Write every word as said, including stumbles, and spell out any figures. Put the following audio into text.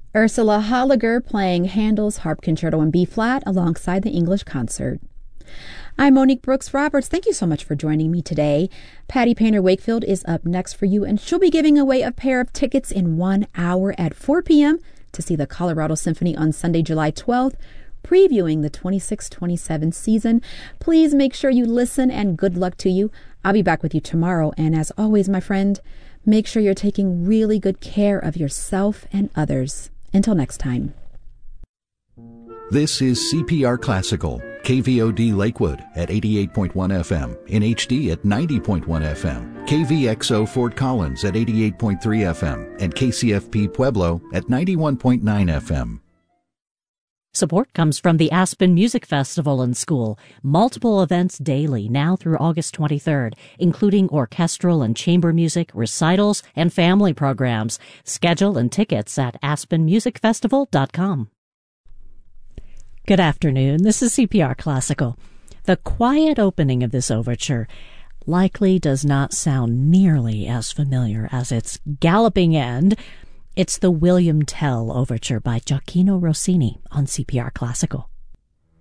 Ursula Holliger playing Handel's Harp Concerto in B-flat alongside the English Concert. I'm Monique Brooks-Roberts. Thank you so much for joining me today. Patty Painter-Wakefield is up next for you, and she'll be giving away a pair of tickets in one hour at four p.m. to see the Colorado Symphony on Sunday, July twelfth, previewing the twenty-six twenty-seven season. Please make sure you listen, and good luck to you. I'll be back with you tomorrow, and as always, my friend, make sure you're taking really good care of yourself and others. Until next time. This is C P R Classical, K V O D Lakewood at eighty-eight point one F M, in H D at ninety point one F M, K V X O Fort Collins at eighty-eight point three F M, and K C F P Pueblo at ninety-one point nine F M. Support comes from the Aspen Music Festival and School. Multiple events daily now through August twenty-third, including orchestral and chamber music, recitals, and family programs. Schedule and tickets at aspen music festival dot com. Good afternoon. This is C P R Classical. The quiet opening of this overture likely does not sound nearly as familiar as its galloping end. It's the William Tell Overture by Gioacchino Rossini on C P R Classical.